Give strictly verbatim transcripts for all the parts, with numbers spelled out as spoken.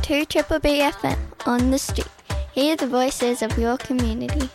two Triple B F M on the street. Hear the voices of your community.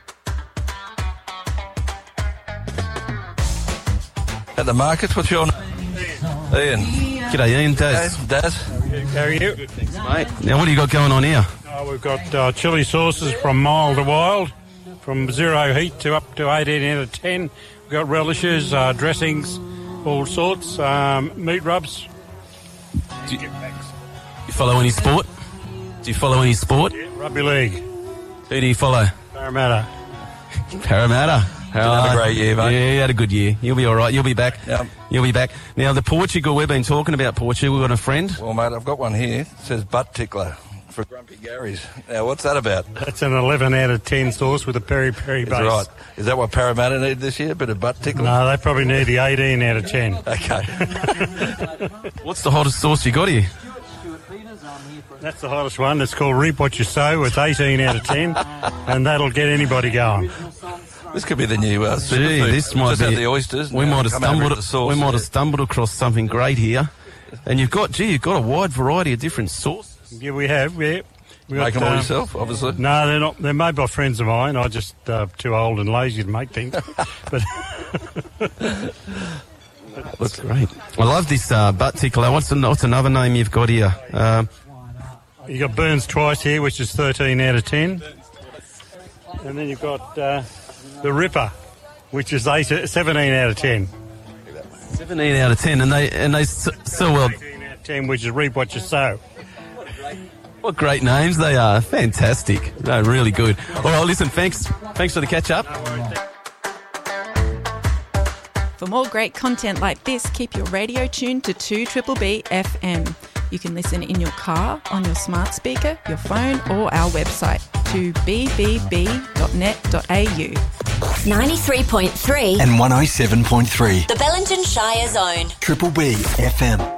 At the markets, what's your name? Ian. G'day, Ian. Daz. Daz. How are you? Good, thanks, mate. Now, what do you got going on here? Oh, we've got uh, chili sauces from mild to wild, from zero heat to up to eighteen out of ten. We've got relishes, uh, dressings, all sorts, um, meat rubs. Do you, you follow any sport? Do you follow any sport? Yeah, rugby league. Who do you follow? Parramatta. Parramatta. Did have a great year, mate. Yeah, you had a good year. You'll be all right. You'll be back. Yep. You'll be back. Now, the Portugal, we've been talking about Portugal. We've got a friend. Well, mate, I've got one here. It says butt tickler for Grumpy Gary's. Now, what's that about? That's an eleven out of ten sauce with a peri-peri base. That's right. Is that what Parramatta need this year? A bit of butt tickler? No, they probably need the eighteen out of ten. Okay. What's the hottest sauce you got here? That's the hottest one. It's called Reap What You Sow. It's eighteen out of ten, and that'll get anybody going. This could be the new uh, Gee, this might just be had the oysters. We might have stumbled. Sauce, we might yeah. have stumbled across something great here, and you've got, gee, you've got a wide variety of different sauces. Yeah, we have. Yeah, we Make got, them all um, yourself, obviously. No, they're not. They're made by friends of mine. I'm just uh, too old and lazy to make things. But Looks great. I love this uh, butt tickler. What's, an, what's another name you've got here? Uh, you got Burns Twice here, which is thirteen out of ten, and then you've got uh, the Ripper, which is eight, seventeen out of ten. Seventeen out of ten, and they and they so, so well. eighteen out of ten, which is Reap What You Sow. What great names they are! Fantastic. No, really good. All right, listen. Thanks. Thanks for the catch up. For more great content like this, keep your radio tuned to two Triple B F M. You can listen in your car, on your smart speaker, your phone, or our website to b b b dot net dot a u. ninety-three point three and one oh seven point three. The Bellingen Shire Zone. Triple B F M.